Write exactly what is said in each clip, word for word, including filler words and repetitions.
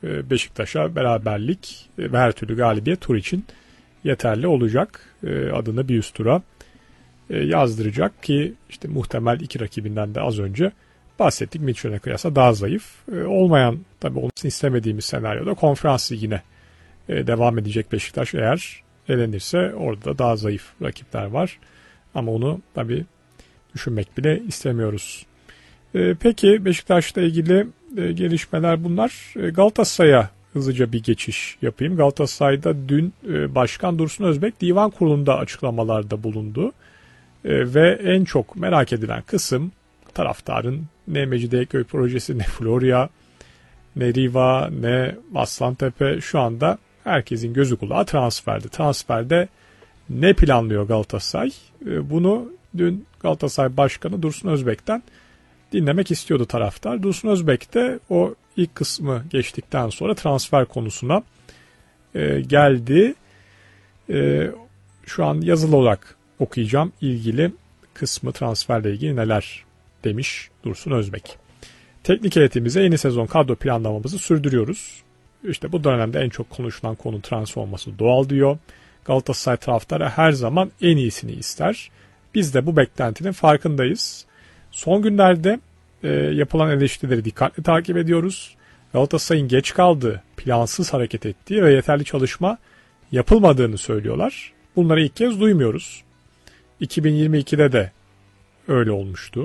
e, Beşiktaş'a beraberlik ve her türlü galibiyet tur için yeterli olacak. E, adını bir üst tura e, yazdıracak ki işte muhtemel iki rakibinden de az önce bahsettik. Mitchell'e kıyasla daha zayıf. E, olmayan tabii olmasını istemediğimiz senaryoda Konferans Ligi'ne e, devam edecek Beşiktaş eğer elenirse orada da daha zayıf rakipler var. Ama onu tabii düşünmek bile istemiyoruz. E, peki Beşiktaş'la ilgili e, gelişmeler bunlar. E, Galatasaray'a hızlıca bir geçiş yapayım. Galatasaray'da dün e, Başkan Dursun Özbek Divan Kurulu'nda açıklamalarda bulundu. E, ve en çok merak edilen kısım taraftarın ne Mecidiyeköy projesi, ne Florya, ne Riva, ne Aslantepe, şu anda herkesin gözü kulağı transferde. Transferde ne planlıyor Galatasaray? E, bunu dün Galatasaray Başkanı Dursun Özbek'ten dinlemek istiyordu taraftar. Dursun Özbek de o ilk kısmı geçtikten sonra transfer konusuna e, geldi. E, şu an yazılı olarak okuyacağım ilgili kısmı, transferle ilgili neler demiş Dursun Özbek. Teknik heyetimize yeni sezon kadro planlamamızı sürdürüyoruz. İşte bu dönemde en çok konuşulan konu transfer olması doğal diyor. Galatasaray taraftarı her zaman en iyisini ister. Biz de bu beklentinin farkındayız. Son günlerde e, yapılan eleştirileri dikkatli takip ediyoruz. Galatasaray'ın geç kaldığı, plansız hareket ettiği ve yeterli çalışma yapılmadığını söylüyorlar. Bunları ilk kez duymuyoruz. iki bin yirmi ikide de öyle olmuştu.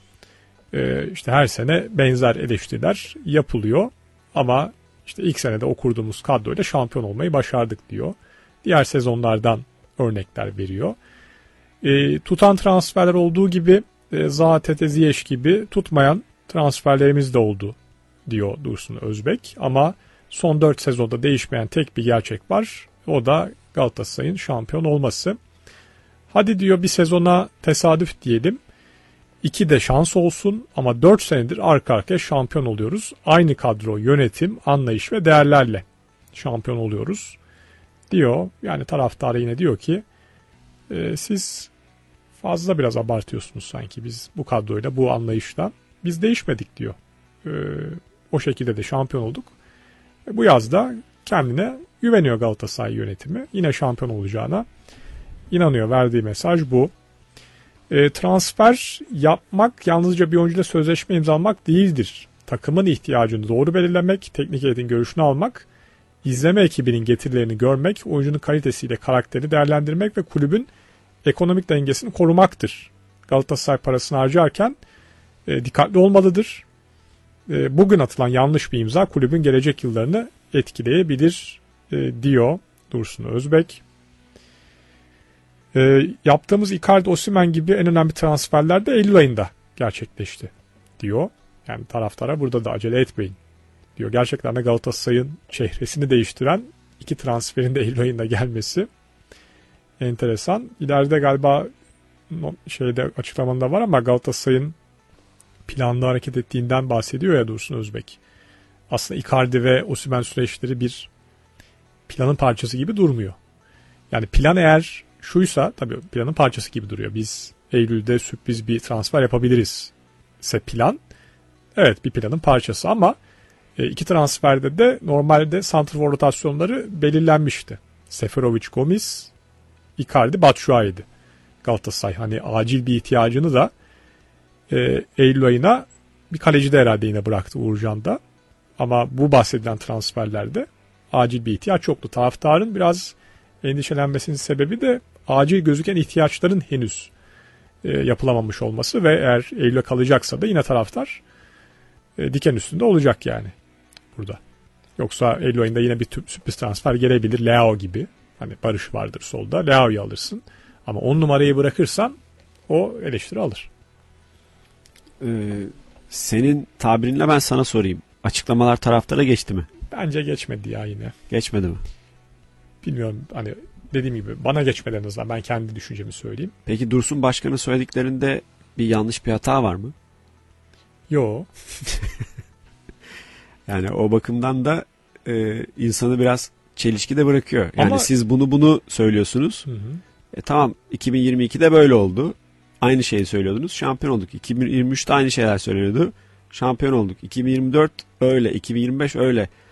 E, işte her sene benzer eleştiriler yapılıyor. Ama işte ilk senede o kurduğumuz kadroyla şampiyon olmayı başardık diyor. Diğer sezonlardan örnekler veriyor. E, tutan transferler olduğu gibi Zaha, Tete, Ziyech gibi tutmayan transferlerimiz de oldu diyor Dursun Özbek. Ama son dört sezonda değişmeyen tek bir gerçek var. O da Galatasaray'ın şampiyon olması. Hadi diyor bir sezona tesadüf diyelim. İki de şans olsun ama dört senedir arka arkaya şampiyon oluyoruz. Aynı kadro, yönetim, anlayış ve değerlerle şampiyon oluyoruz diyor. Yani taraftarı yine diyor ki e, siz fazla biraz abartıyorsunuz sanki, biz bu kadroyla, bu anlayışla biz değişmedik diyor. Ee, o şekilde de şampiyon olduk. E, bu yazda kendine güveniyor Galatasaray yönetimi. Yine şampiyon olacağına inanıyor. Verdiği mesaj bu. E, transfer yapmak yalnızca bir oyuncuyla sözleşme imzalamak değildir. Takımın ihtiyacını doğru belirlemek, teknik heyetin görüşünü almak, izleme ekibinin getirilerini görmek, oyuncunun kalitesiyle karakteri değerlendirmek ve kulübün ekonomik dengesini korumaktır. Galatasaray parasını harcarken e, dikkatli olmalıdır. E, bugün atılan yanlış bir imza kulübün gelecek yıllarını etkileyebilir e, diyor Dursun Özbek. E, yaptığımız Icardi, Osimhen gibi en önemli transferler de Eylül ayında gerçekleşti diyor. Yani taraftara burada da acele etmeyin diyor. Gerçekten de Galatasaray'ın çehresini değiştiren iki transferin de Eylül ayında gelmesi enteresan. İleride galiba şeyde açıklamanda var ama Galatasaray'ın planlı hareket ettiğinden bahsediyor ya Dursun Özbek. Aslında Icardi ve Osimhen süreçleri bir planın parçası gibi durmuyor. Yani plan eğer şuysa tabii planın parçası gibi duruyor. Biz Eylül'de sürpriz bir transfer yapabiliriz ise plan, evet bir planın parçası ama iki transferde de normalde santrfor rotasyonları belirlenmişti. Seferovic, Gomis, Icardi, Batshuayi'di. Galatasaray hani acil bir ihtiyacını da e, Eylül ayına bir kaleci de herhalde yine bıraktı, Uğurcan da. Ama bu bahsedilen transferlerde acil bir ihtiyaç yoktu. Taraftarın biraz endişelenmesinin sebebi de acil gözüken ihtiyaçların henüz e, yapılamamış olması ve eğer Eylül'e kalacaksa da yine taraftar e, diken üstünde olacak yani burada. Yoksa Eylül ayında yine bir sürpriz transfer gelebilir. Leao gibi. Hani Barış vardır solda. Leao'yu alırsın. Ama on numarayı bırakırsan o eleştiri alır. Ee, senin tabirinle ben sana sorayım. Açıklamalar taraftara geçti mi? Bence geçmedi ya yine. Geçmedi mi? Bilmiyorum, hani dediğim gibi bana geçmedi en azından. Ben kendi düşüncemi söyleyeyim. Peki Dursun Başkan'ın söylediklerinde bir yanlış bir hata var mı? Yo. Yani o bakımdan da e, insanı biraz çelişkide bırakıyor. Yani ama siz bunu bunu söylüyorsunuz. Hı hı. E, tamam iki bin yirmi ikide böyle oldu. Aynı şeyi söylüyordunuz. Şampiyon olduk. iki bin yirmi üçte aynı şeyler söyleniyordu. Şampiyon olduk. iki bin yirmi dört öyle. iki bin yirmi beş öyle.